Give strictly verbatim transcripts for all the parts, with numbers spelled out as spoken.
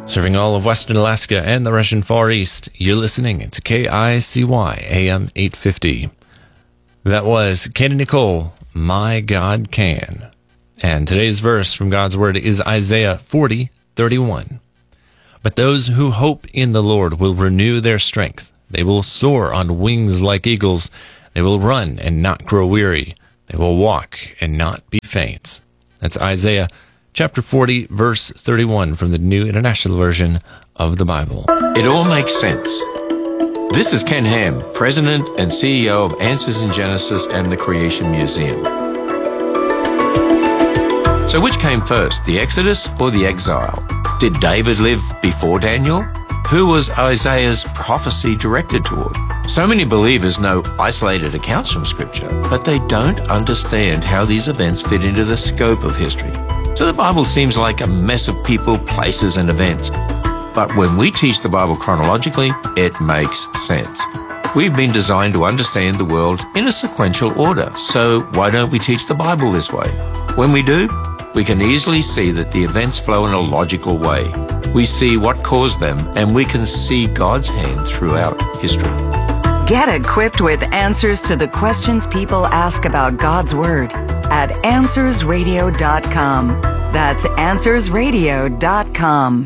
Serving all of Western Alaska and the Russian Far East, you're listening to K I C Y A M eight fifty. That was Katie Nicole, My God Can. And today's verse from God's Word is Isaiah forty thirty-one. But those who hope in the Lord will renew their strength. They will soar on wings like eagles. They will run and not grow weary. They will walk and not be faint. That's Isaiah chapter forty, verse thirty-one from the New International Version of the Bible. It all makes sense. This is Ken Ham, President and C E O of Answers in Genesis and the Creation Museum. So which came first, the Exodus or the exile? Did David live before Daniel? Who was Isaiah's prophecy directed toward? So many believers know isolated accounts from Scripture, but they don't understand how these events fit into the scope of history. So the Bible seems like a mess of people, places, and events. But when we teach the Bible chronologically, it makes sense. We've been designed to understand the world in a sequential order, so why don't we teach the Bible this way? When we do, we can easily see that the events flow in a logical way. We see what caused them, and we can see God's hand throughout history. Get equipped with answers to the questions people ask about God's Word at answers radio dot com. That's answers radio dot com.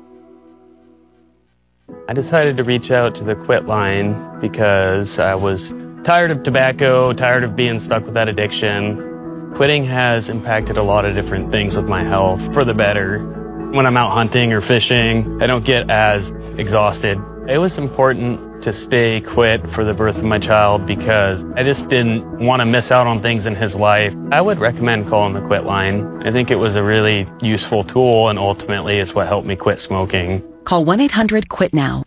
I decided to reach out to the Quit line because I was tired of tobacco, tired of being stuck with that addiction. Quitting has impacted a lot of different things with my health for the better. When I'm out hunting or fishing, I don't get as exhausted. It was important to stay quit for the birth of my child because I just didn't want to miss out on things in his life. I would recommend calling the Quit line. I think it was a really useful tool, and ultimately it's what helped me quit smoking. Call one eight hundred quit now.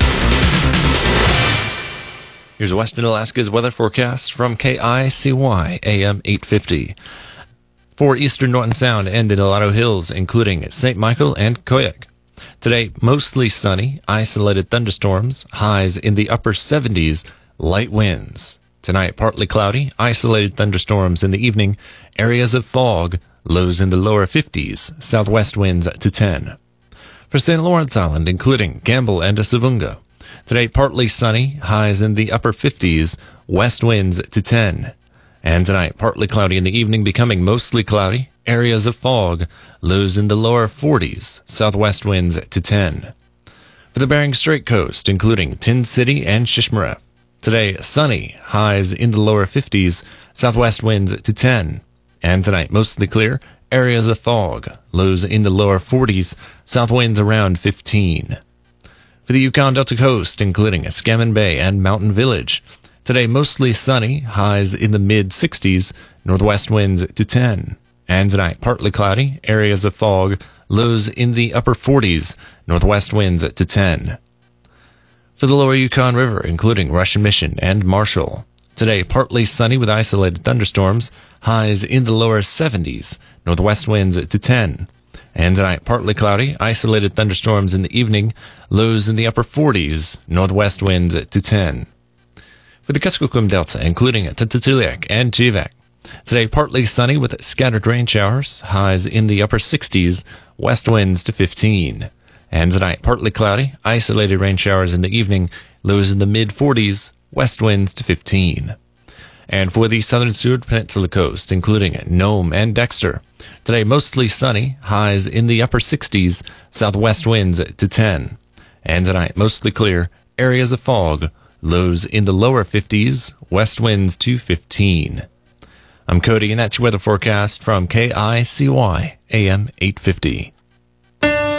Here's Western Alaska's weather forecast from K I C Y A M eight fifty. For eastern Norton Sound and the Nulato Hills, including Saint Michael and Koyuk. Today, mostly sunny, isolated thunderstorms, highs in the upper seventies, light winds. Tonight, partly cloudy, isolated thunderstorms in the evening, areas of fog, lows in the lower fifties, southwest winds to ten. For Saint Lawrence Island, including Gamble and Savunga. Today, partly sunny, highs in the upper fifties, west winds to ten. And tonight, partly cloudy in the evening, becoming mostly cloudy, areas of fog, lows in the lower forties, southwest winds to ten. For the Bering Strait coast, including Tin City and Shishmaref. Today, sunny, highs in the lower fifties, southwest winds to ten. And tonight, mostly clear, areas of fog, lows in the lower forties, south winds around fifteen. For the Yukon Delta coast, including Escammon Bay and Mountain Village. Today, mostly sunny, highs in the mid-sixties, northwest winds to ten. And tonight, partly cloudy, areas of fog, lows in the upper forties, northwest winds to ten. For the lower Yukon River, including Russian Mission and Marshall. Today, partly sunny with isolated thunderstorms, highs in the lower seventies, northwest winds to ten. And tonight, partly cloudy, isolated thunderstorms in the evening, lows in the upper forties, northwest winds to ten. For the Kuskokwim Delta, including Tututuliak and Chivak. Today, partly sunny with scattered rain showers, highs in the upper sixties, west winds to fifteen. And tonight, partly cloudy, isolated rain showers in the evening, lows in the mid-forties, west winds to fifteen. And for the southern Seward Peninsula coast, including Nome and Dexter. Today, mostly sunny, highs in the upper sixties, southwest winds to ten. And tonight, mostly clear, areas of fog, lows in the lower fifties, west winds to fifteen. I'm Cody, and that's your weather forecast from K I C Y A M eight fifty.